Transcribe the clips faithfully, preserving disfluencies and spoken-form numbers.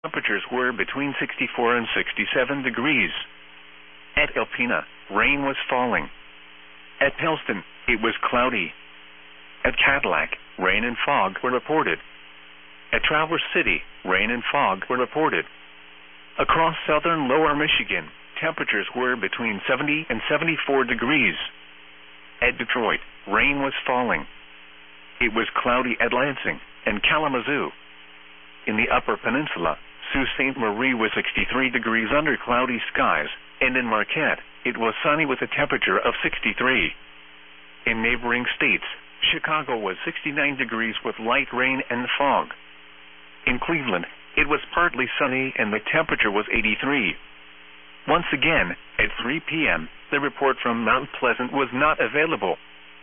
Temperatures were between sixty-four and sixty-seven degrees. At Alpena, rain was falling. At Pellston, it was cloudy. At Cadillac, rain and fog were reported. At Traverse City, rain and fog were reported. Across southern lower Michigan, temperatures were between seventy and seventy-four degrees. At Detroit, rain was falling. It was cloudy at Lansing and Kalamazoo. In the Upper Peninsula, Sault Ste. Marie was sixty-three degrees under cloudy skies, and in Marquette, it was sunny with a temperature of sixty-three. In neighboring states, Chicago was sixty-nine degrees with light rain and fog. In Cleveland, it was partly sunny and the temperature was eighty-three. Once again, at three p.m., the report from Mount Pleasant was not available.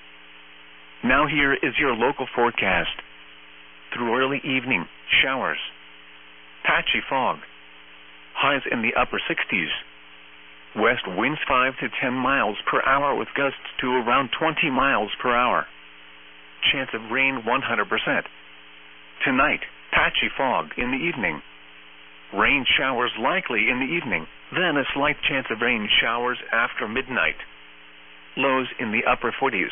Now here is your local forecast. Through early evening, showers. Patchy fog. Highs in the upper sixties. West winds five to ten miles per hour with gusts to around twenty miles per hour. Chance of rain one hundred percent. Tonight, patchy fog in the evening. Rain showers likely in the evening, then a slight chance of rain showers after midnight. Lows in the upper forties.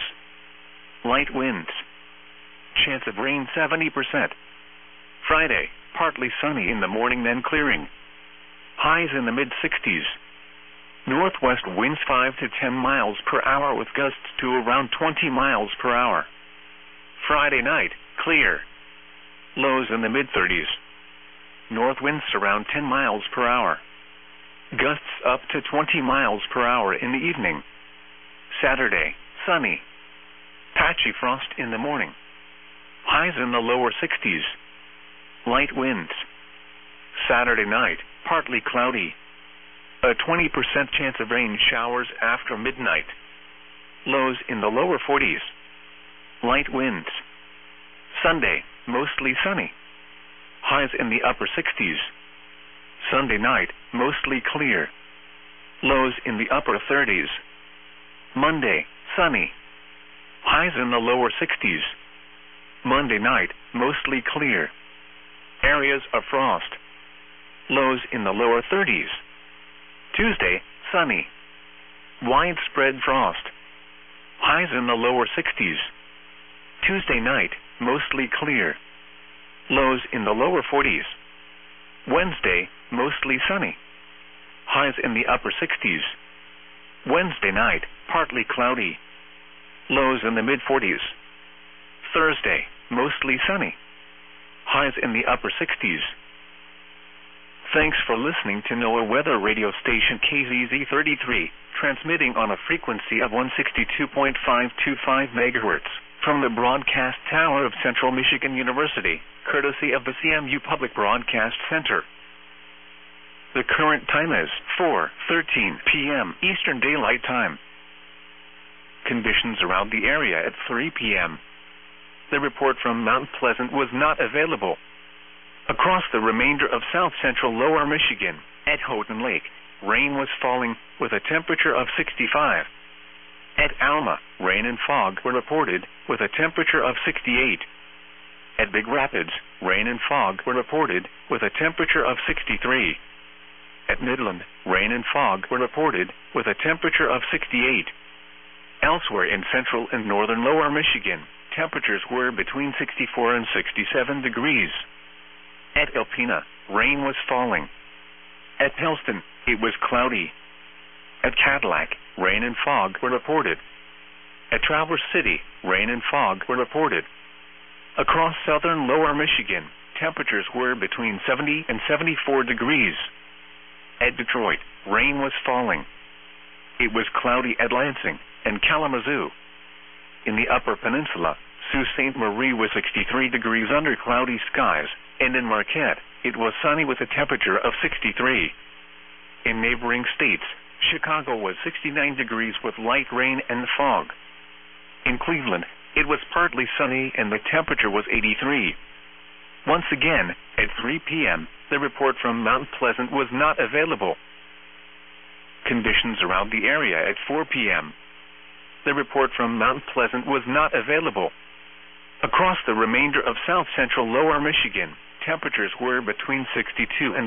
Light winds. Chance of rain seventy percent. Friday, partly sunny in the morning then clearing. Highs in the mid-sixties. Northwest winds five to ten miles per hour with gusts to around twenty miles per hour. Friday night, clear. Lows in the mid-thirties. North winds around ten miles per hour. Gusts up to twenty miles per hour in the evening. Saturday, sunny. Patchy frost in the morning. Highs in the lower sixties. Light winds. Saturday night, partly cloudy. A twenty percent chance of rain showers after midnight. Lows in the lower forties. Light winds. Sunday, mostly sunny. Highs in the upper sixties. Sunday night, mostly clear. Lows in the upper thirties. Monday, sunny. Highs in the lower sixties. Monday night, mostly clear. Areas of frost. Lows in the lower thirties. Tuesday, sunny. Widespread frost. Highs in the lower sixties. Tuesday night, mostly clear. Lows in the lower forties. Wednesday, mostly sunny. Highs in the upper sixties. Wednesday night, partly cloudy. Lows in the mid-forties. Thursday, mostly sunny. Highs in the upper sixties. Thanks for listening to NOAA Weather Radio Station K Z Z thirty-three, transmitting on a frequency of one sixty-two point five two five megahertz from the broadcast tower of Central Michigan University, courtesy of the C M U Public Broadcast Center. The current time is four thirteen p.m. Eastern Daylight Time. Conditions around the area at three p.m. The report from Mount Pleasant was not available. Across the remainder of south-central lower Michigan, at Houghton Lake, rain was falling with a temperature of sixty-five. At Alma, rain and fog were reported with a temperature of sixty-eight. At Big Rapids, rain and fog were reported with a temperature of sixty-three. At Midland, rain and fog were reported with a temperature of sixty-eight. Elsewhere in central and northern lower Michigan, temperatures were between sixty-four and sixty-seven degrees. At Alpena, rain was falling. At Pellston, it was cloudy. At Cadillac, rain and fog were reported. At Traverse City, rain and fog were reported. Across southern lower Michigan, temperatures were between seventy and seventy-four degrees. At Detroit, rain was falling. It was cloudy at Lansing and Kalamazoo. In the Upper Peninsula, Sault Ste. Marie was sixty-three degrees under cloudy skies, and in Marquette, it was sunny with a temperature of sixty-three. In neighboring states, Chicago was sixty-nine degrees with light rain and fog. In Cleveland, it was partly sunny and the temperature was eighty-three. Once again, at three p.m., the report from Mount Pleasant was not available. Conditions around the area at four p.m. The report from Mount Pleasant was not available. Across the remainder of south-central lower Michigan, temperatures were between sixty-two and